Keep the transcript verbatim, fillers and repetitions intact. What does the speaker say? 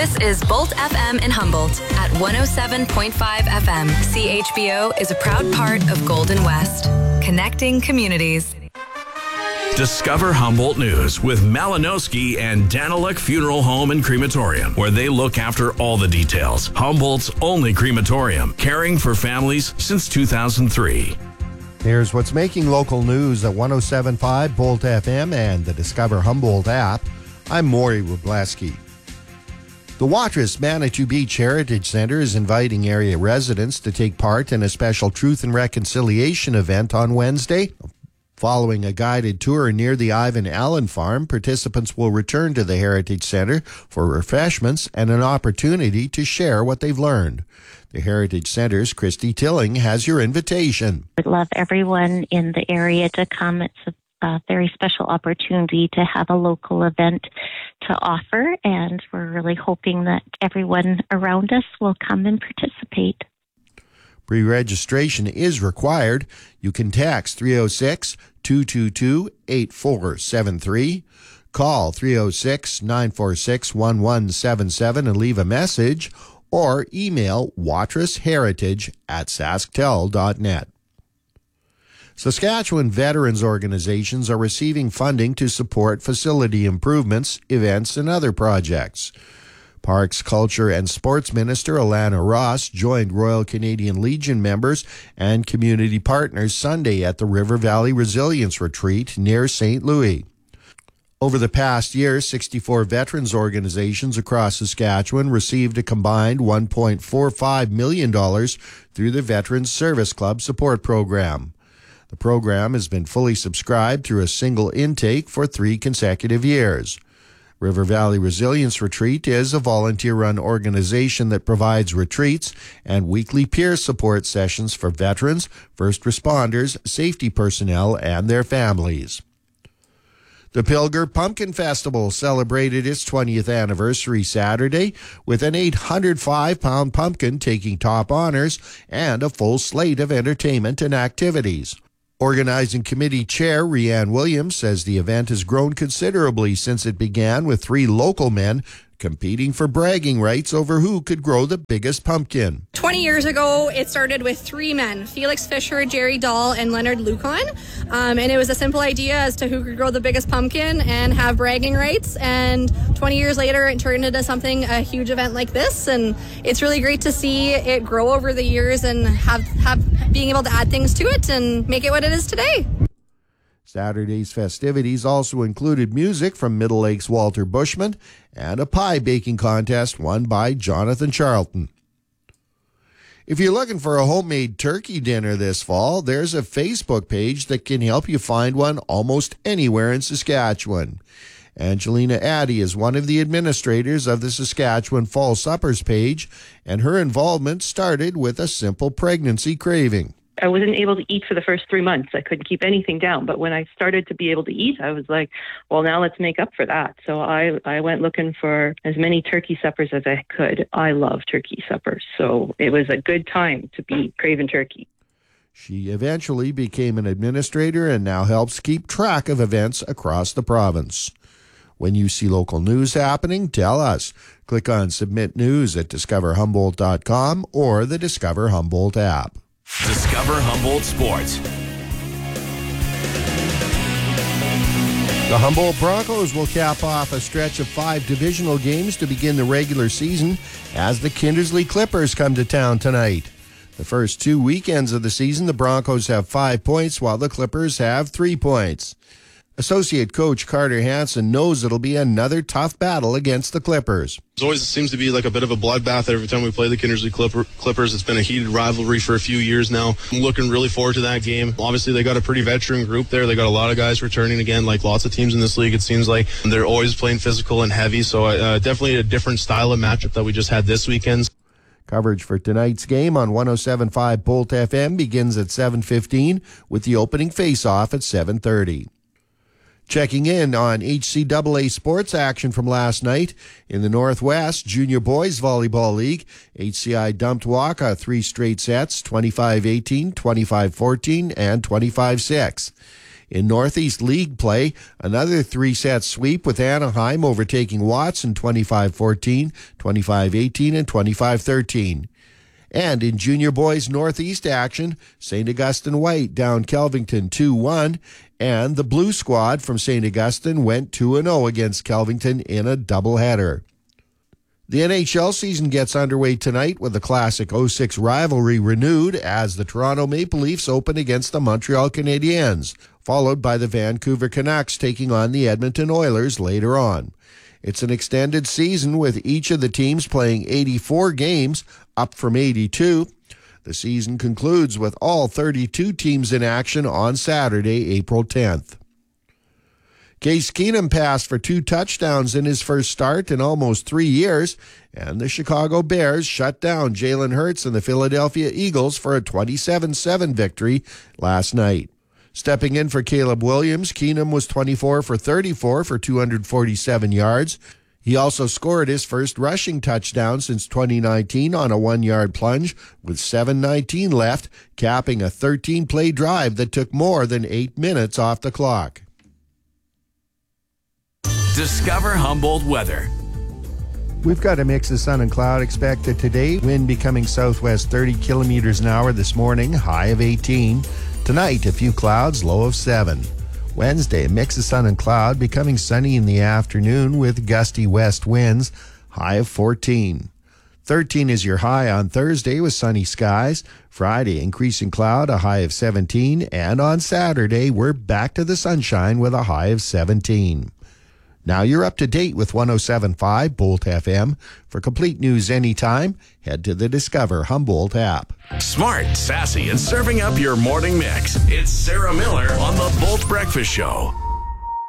This is Bolt F M in Humboldt at one oh seven point five F M. C H B O is a proud part of Golden West, connecting communities. Discover Humboldt News with Malinowski and Daniluk Funeral Home and Crematorium, where they look after all the details. Humboldt's only crematorium, caring for families since two thousand three. Here's what's making local news at one oh seven point five Bolt F M and the Discover Humboldt app. I'm Maury Wableski. The Watrous Manitou Beach Heritage Center is inviting area residents to take part in a special Truth and Reconciliation event on Wednesday. Following a guided tour near the Ivan Allen Farm, participants will return to the Heritage Center for refreshments and an opportunity to share what they've learned. The Heritage Center's Christy Tilling has your invitation. I'd love everyone in the area to come. It's a a very special opportunity to have a local event to offer, and we're really hoping that everyone around us will come and participate. Pre-registration is required. You can text three oh six, two two two, eight four seven three, call three oh six, nine four six, one one seven seven and leave a message, or email watrousheritage at sasktel dot net. Saskatchewan veterans organizations are receiving funding to support facility improvements, events, and other projects. Parks, Culture, and Sports Minister Alana Ross joined Royal Canadian Legion members and community partners Sunday at the River Valley Resilience Retreat near Saint Louis. Over the past year, sixty-four veterans organizations across Saskatchewan received a combined one point four five million dollars through the Veterans Service Club Support Program. The program has been fully subscribed through a single intake for three consecutive years. River Valley Resilience Retreat is a volunteer-run organization that provides retreats and weekly peer support sessions for veterans, first responders, safety personnel, and their families. The Pilger Pumpkin Festival celebrated its twentieth anniversary Saturday with an eight hundred five pound pumpkin taking top honors and a full slate of entertainment and activities. Organizing Committee Chair Rianne Williams says the event has grown considerably since it began with three local men competing for bragging rights over who could grow the biggest pumpkin. twenty years ago, it started with three men, Felix Fisher, Jerry Dahl, and Leonard Lucon. Um, and it was a simple idea as to who could grow the biggest pumpkin and have bragging rights. And twenty years later, it turned into something, a huge event like this. And it's really great to see it grow over the years and have, have being able to add things to it and make it what it is today. Saturday's festivities also included music from Middle Lakes' Walter Bushman and a pie baking contest won by Jonathan Charlton. If you're looking for a homemade turkey dinner this fall, there's a Facebook page that can help you find one almost anywhere in Saskatchewan. Angelina Addy is one of the administrators of the Saskatchewan Fall Suppers page, and her involvement started with a simple pregnancy craving. I wasn't able to eat for the first three months. I couldn't keep anything down. But when I started to be able to eat, I was like, well, now let's make up for that. So I, I went looking for as many turkey suppers as I could. I love turkey suppers. So it was a good time to be craving turkey. She eventually became an administrator and now helps keep track of events across the province. When you see local news happening, tell us. Click on Submit News at discover humboldt dot com or the Discover Humboldt app. Discover Humboldt Sports. The Humboldt Broncos will cap off a stretch of five divisional games to begin the regular season as the Kindersley Clippers come to town tonight. The first two weekends of the season, the Broncos have five points while the Clippers have three points. Associate coach Carter Hansen knows it'll be another tough battle against the Clippers. It always seems to be like a bit of a bloodbath every time we play the Kindersley Clipper, Clippers. It's been a heated rivalry for a few years now. I'm looking really forward to that game. Obviously, they got a pretty veteran group there. They got a lot of guys returning again, like lots of teams in this league, it seems like. And they're always playing physical and heavy, so uh, definitely a different style of matchup that we just had this weekend. Coverage for tonight's game on one oh seven point five Bolt F M begins at seven fifteen with the opening face-off at seven thirty. Checking in on H C A A sports action from last night. In the Northwest Junior Boys Volleyball League, H C I dumped Waka three straight sets, twenty-five eighteen, twenty-five fourteen, and twenty-five six. In Northeast League play, another three-set sweep with Anaheim overtaking Watson twenty-five fourteen, twenty-five eighteen, and twenty-five thirteen. And in junior boys Northeast action, Saint Augustine White down Kelvington two one, and the Blue Squad from Saint Augustine went two and oh against Kelvington in a doubleheader. The N H L season gets underway tonight with the classic oh six rivalry renewed as the Toronto Maple Leafs open against the Montreal Canadiens, followed by the Vancouver Canucks taking on the Edmonton Oilers later on. It's an extended season with each of the teams playing eighty-four games, up from eighty-two. The season concludes with all thirty-two teams in action on Saturday, April tenth. Case Keenum passed for two touchdowns in his first start in almost three years, and the Chicago Bears shut down Jalen Hurts and the Philadelphia Eagles for a twenty-seven seven victory last night. Stepping in for Caleb Williams, Keenum was twenty-four for thirty-four for two hundred forty-seven yards. He also scored his first rushing touchdown since twenty nineteen on a one-yard plunge with seven nineteen left, capping a thirteen-play drive that took more than eight minutes off the clock. Discover Humboldt weather. We've got a mix of sun and cloud expected today. Wind becoming southwest thirty kilometers an hour this morning, high of eighteen. Tonight, a few clouds, low of seven. Wednesday, a mix of sun and cloud, becoming sunny in the afternoon with gusty west winds, high of fourteen. thirteen is your high on Thursday with sunny skies. Friday, increasing cloud, a high of seventeen. And on Saturday, we're back to the sunshine with a high of seventeen. Now you're up to date with one oh seven point five Bolt F M. For complete news anytime, head to the Discover Humboldt app. Smart, sassy, and serving up your morning mix. It's Sarah Miller on the Bolt Breakfast Show.